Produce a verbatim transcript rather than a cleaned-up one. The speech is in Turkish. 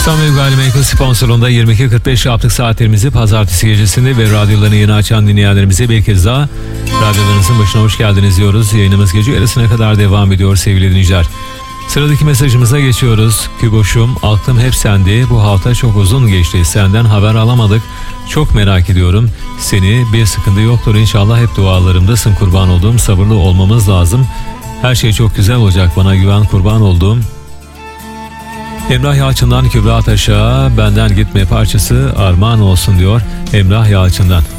İstanbul Gayrimenkul sponsorluğunda yirmi iki kırk beş yaptık saatlerimizi pazartesi gecesinde ve radyolarını yeni açan dinleyenlerimize bir kez daha radyolarınızın başına hoş geldiniz diyoruz. Yayınımız gece yarısına kadar devam ediyor sevgili dinleyiciler. Sıradaki mesajımıza geçiyoruz. Küboş'um, aklım hep sende. Bu hafta çok uzun geçti. Senden haber alamadık. Çok merak ediyorum. Seni, bir sıkıntı yoktur inşallah, hep dualarımdasın kurban olduğum. Sabırlı olmamız lazım. Her şey çok güzel olacak, bana güven kurban olduğum. Emrah Yalçın'dan Kübra Taş'a benden gitme parçası armağan olsun diyor. Emrah Yalçın'dan.